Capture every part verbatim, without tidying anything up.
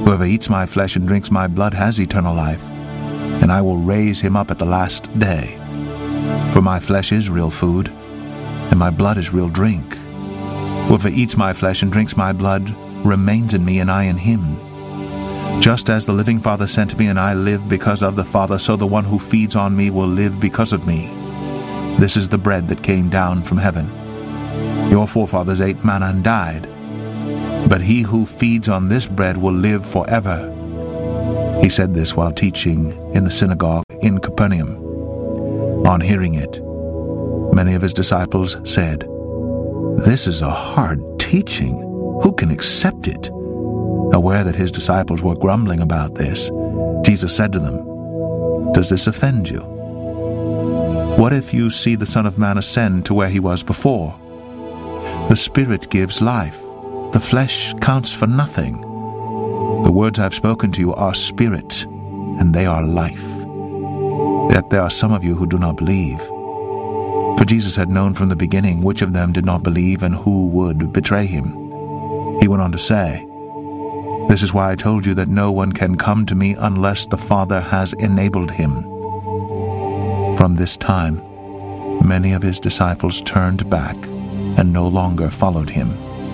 Whoever eats my flesh and drinks my blood has eternal life, and I will raise him up at the last day. For my flesh is real food, and my blood is real drink. Whoever eats my flesh and drinks my blood remains in me, and I in him. Just as the living Father sent me, and I live because of the Father, so the one who feeds on me will live because of me. This is the bread that came down from heaven. Your forefathers ate manna and died, but he who feeds on this bread will live forever. He said this while teaching in the synagogue in Capernaum. On hearing it, many of his disciples said, "This is a hard teaching. Who can accept it?" Aware that his disciples were grumbling about this, Jesus said to them, "Does this offend you? What if you see the Son of Man ascend to where he was before? The Spirit gives life. The flesh counts for nothing. The words I have spoken to you are spirit, and they are life. Yet there are some of you who do not believe." For Jesus had known from the beginning which of them did not believe and who would betray him. He went on to say, "This is why I told you that no one can come to me unless the Father has enabled him." From this time, many of his disciples turned back and no longer followed him.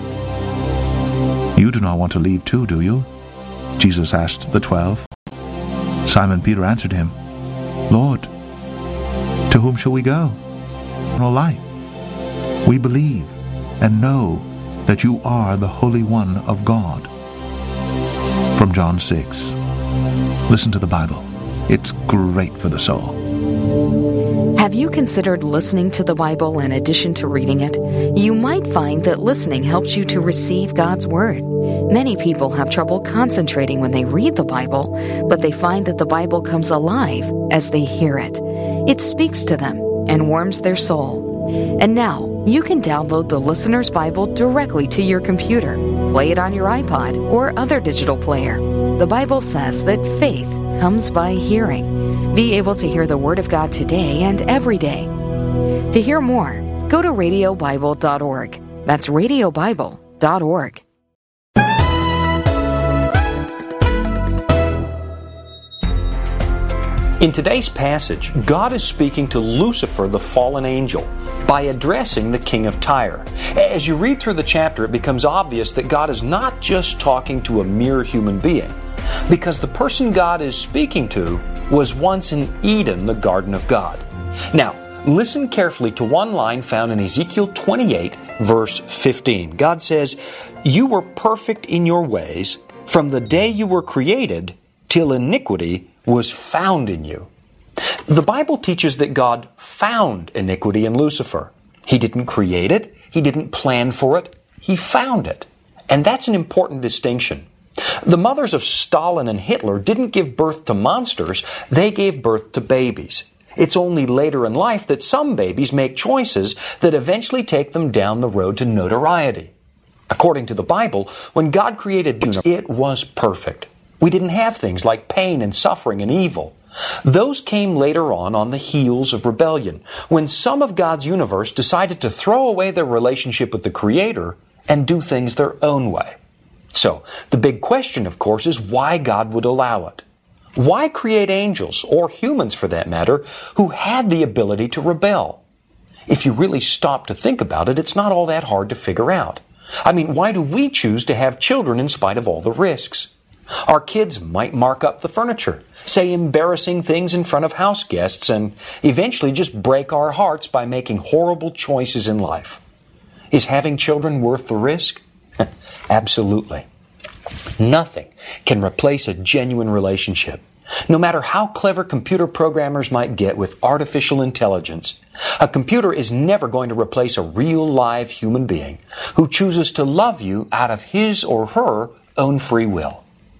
"You do not want to leave too, do you?" Jesus asked the twelve. Simon Peter answered him, "Lord, to whom shall we go? Eternal life. We believe and know that you are the Holy One of God." From John six. Listen to the Bible. It's great for the soul. Have you considered listening to the Bible in addition to reading it? You might find that listening helps you to receive God's Word. Many people have trouble concentrating when they read the Bible, but they find that the Bible comes alive as they hear it. It speaks to them and warms their soul. And now, you can download the Listener's Bible directly to your computer, play it on your iPod or other digital player. The Bible says that faith comes by hearing. Be able to hear the Word of God today and every day. To hear more, go to radio bible dot org. That's radio bible dot org. In today's passage, God is speaking to Lucifer, the fallen angel, by addressing the king of Tyre. As you read through the chapter, it becomes obvious that God is not just talking to a mere human being, because the person God is speaking to was once in Eden, the garden of God. Now, listen carefully to one line found in Ezekiel twenty-eight, verse fifteen. God says, "You were perfect in your ways from the day you were created till iniquity was found in you." The Bible teaches that God found iniquity in Lucifer. He didn't create it. He didn't plan for it. He found it. And that's an important distinction. The mothers of Stalin and Hitler didn't give birth to monsters. They gave birth to babies. It's only later in life that some babies make choices that eventually take them down the road to notoriety. According to the Bible, when God created the universe, it was perfect. We didn't have things like pain and suffering and evil. Those came later on on the heels of rebellion, when some of God's universe decided to throw away their relationship with the Creator and do things their own way. So, the big question, of course, is why God would allow it. Why create angels, or humans for that matter, who had the ability to rebel? If you really stop to think about it, it's not all that hard to figure out. I mean, why do we choose to have children in spite of all the risks? Our kids might mark up the furniture, say embarrassing things in front of house guests, and eventually just break our hearts by making horrible choices in life. Is having children worth the risk? Absolutely. Nothing can replace a genuine relationship. No matter how clever computer programmers might get with artificial intelligence, a computer is never going to replace a real live human being who chooses to love you out of his or her own free will.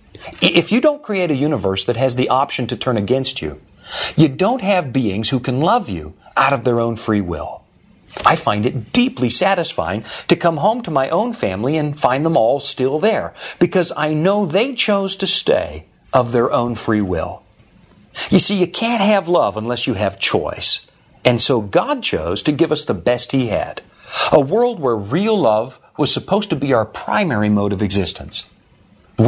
If you don't create a universe that has the option to turn against you, you don't have beings who can love you out of their own free will. I find it deeply satisfying to come home to my own family and find them all still there, because I know they chose to stay of their own free will. You see, you can't have love unless you have choice. And so God chose to give us the best He had, a world where real love was supposed to be our primary mode of existence.